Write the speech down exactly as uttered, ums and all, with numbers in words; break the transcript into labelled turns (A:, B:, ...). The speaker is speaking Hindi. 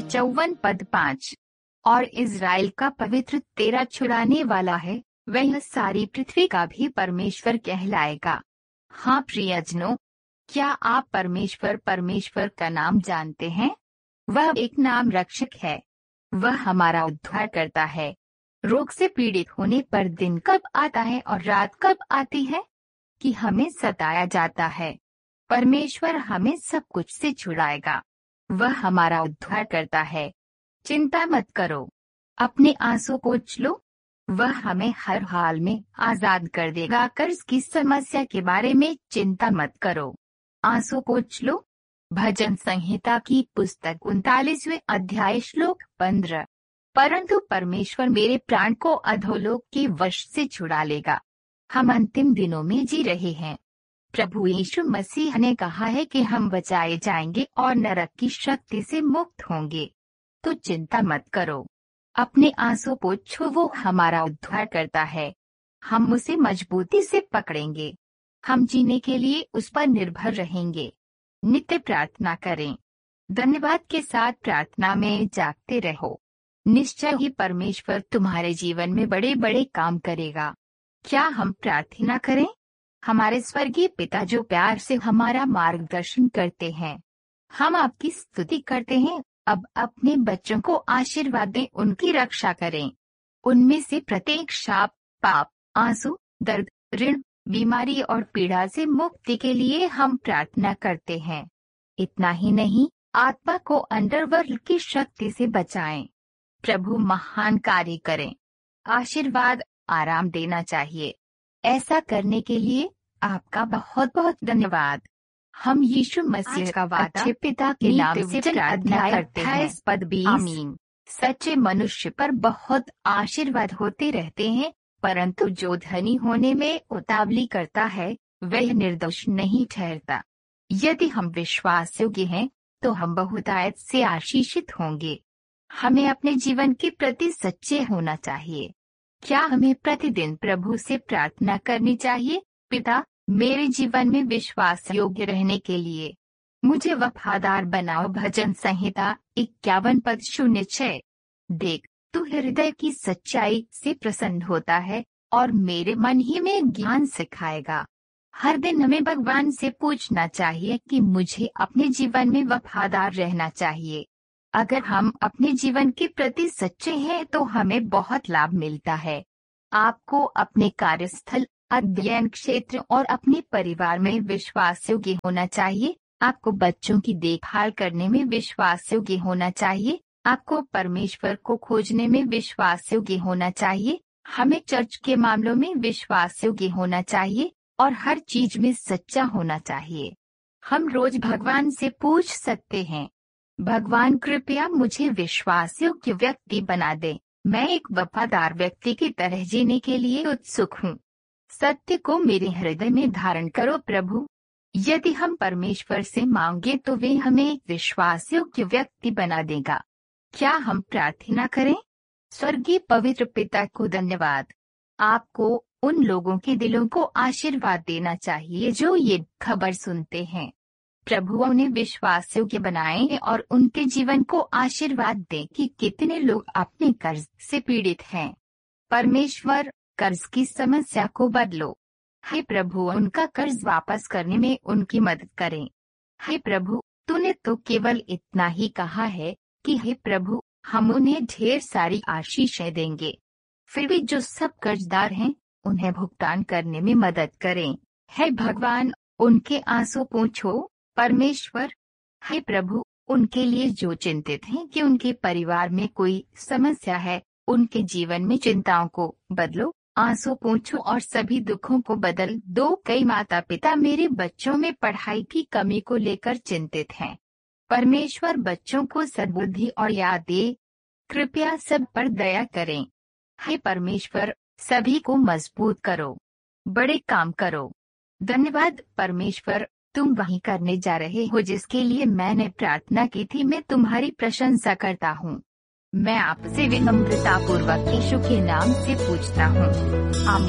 A: अध्याय चौवन पद पाँच। और इज़राइल का पवित्र तेरा छुड़ाने वाला है, वह सारी पृथ्वी का भी परमेश्वर कहलाएगा। हाँ प्रियजनों, क्या आप परमेश्वर परमेश्वर का नाम जानते हैं? वह एक नाम रक्षक है। वह हमारा उद्धार करता है। रोग से पीड़ित होने पर दिन कब आता है और रात कब आती है कि हमें सताया जाता है, परमेश्वर हमें सब कुछ से छुड़ाएगा। वह हमारा उद्धार करता है। चिंता मत करो, अपने आंसू पोंछ लो। वह हमें हर हाल में आजाद कर देगा। कर्ज की समस्या के बारे में चिंता मत करो, आंसू पोंछ लो। भजन संहिता की पुस्तक उनतालीसवें अध्याय श्लोक पंद्रह। परंतु परमेश्वर मेरे प्राण को अधोलोक के वश से छुड़ा लेगा। हम अंतिम दिनों में जी रहे हैं। प्रभु यीशु मसीह ने कहा है कि हम बचाए जाएंगे और नरक की शक्ति से मुक्त होंगे। तो चिंता मत करो, अपने आंसू पोंछो। वो हमारा उद्धार करता है। हम उसे मजबूती से पकड़ेंगे। हम जीने के लिए उस पर निर्भर रहेंगे। नित्य प्रार्थना करें। धन्यवाद के साथ प्रार्थना में जागते रहो। निश्चय ही परमेश्वर तुम्हारे जीवन में बड़े बड़े काम करेगा। क्या हम प्रार्थना करें? हमारे स्वर्गीय पिता जो प्यार से हमारा मार्गदर्शन करते हैं, हम आपकी स्तुति करते हैं। अब अपने बच्चों को आशीर्वाद दें, उनकी रक्षा करें। उनमें से प्रत्येक शाप, पाप, आंसू, दर्द, ऋण, बीमारी और पीड़ा से मुक्ति के लिए हम प्रार्थना करते हैं। इतना ही नहीं, आत्मा को अंडरवर्ल्ड की शक्ति से बचाएं। प्रभु महान कार्य करें। आशीर्वाद, आराम देना चाहिए। ऐसा करने के लिए आपका बहुत बहुत धन्यवाद। हम यीशु मसीह का वादा अच्छे पिता के नाम से प्रार्थना करते हैं। पद बीस। आमीन। सच्चे मनुष्य पर बहुत आशीर्वाद होते रहते हैं, परंतु जो धनी होने में उतावली करता है वह निर्दोष नहीं ठहरता। यदि हम विश्वास योग्य हैं तो हम बहुतायत से आशीषित होंगे। हमें अपने जीवन के प्रति सच्चे होना चाहिए। क्या हमें प्रतिदिन प्रभु से प्रार्थना करनी चाहिए? पिता, मेरे जीवन में विश्वास योग्य रहने के लिए मुझे वफादार बनाओ। भजन संहिता इक्यावन पद शून्य छह। देख, तू हृदय की सच्चाई से प्रसन्न होता है और मेरे मन ही में ज्ञान सिखाएगा। हर दिन हमें भगवान से पूछना चाहिए कि मुझे अपने जीवन में वफादार रहना चाहिए। अगर हम अपने जीवन के प्रति सच्चे हैं तो हमें बहुत लाभ मिलता है। आपको अपने कार्यस्थल, अध्ययन क्षेत्र और अपने परिवार में विश्वास योग्य होना चाहिए। आपको बच्चों की देखभाल करने में विश्वास योग्य होना चाहिए। आपको परमेश्वर को खोजने में विश्वास योग्य होना चाहिए। हमें चर्च के मामलों में विश्वास योग्य होना चाहिए और हर चीज में सच्चा होना चाहिए। हम रोज भगवान से पूछ सकते हैं, भगवान कृपया मुझे विश्वास योग्य व्यक्ति बना दे। मैं एक वफादार व्यक्ति की तरह जीने के लिए उत्सुक हूँ। सत्य को मेरे हृदय में धारण करो प्रभु। यदि हम परमेश्वर से मांगे तो वे हमें एक विश्वास योग्य व्यक्ति बना देगा। क्या हम प्रार्थना करें? स्वर्गीय पवित्र पिता को धन्यवाद। आपको उन लोगों के दिलों को आशीर्वाद देना चाहिए जो ये खबर सुनते हैं। प्रभु उन्हें विश्वास योग्य बनाएं और उनके जीवन को आशीर्वाद दें कि कितने लोग अपने कर्ज से पीड़ित हैं। परमेश्वर, कर्ज की समस्या को बदलो। हे प्रभु, उनका कर्ज वापस करने में उनकी मदद करें। हे प्रभु, तूने तो केवल इतना ही कहा है कि हे प्रभु, हम उन्हें ढेर सारी आशीषें देंगे। फिर भी जो सब कर्जदार हैं उन्हें भुगतान करने में मदद करें। हे भगवान, उनके आंसू पोंछो। परमेश्वर, हे प्रभु, उनके लिए जो चिंतित हैं कि उनके परिवार में कोई समस्या है, उनके जीवन में चिंताओं को बदलो, आंसू पोंछो और सभी दुखों को बदल दो। कई माता पिता मेरे बच्चों में पढ़ाई की कमी को लेकर चिंतित हैं। परमेश्वर, बच्चों को सद्बुद्धि और याद दे। कृपया सब पर दया करें। हे परमेश्वर, सभी को मजबूत करो, बड़े काम करो। धन्यवाद परमेश्वर, तुम वही करने जा रहे हो जिसके लिए मैंने प्रार्थना की थी। मैं तुम्हारी प्रशंसा करता हूँ। मैं आपसे विनम्रता पूर्वक यीशु के नाम से पूछता हूँ, आमीन।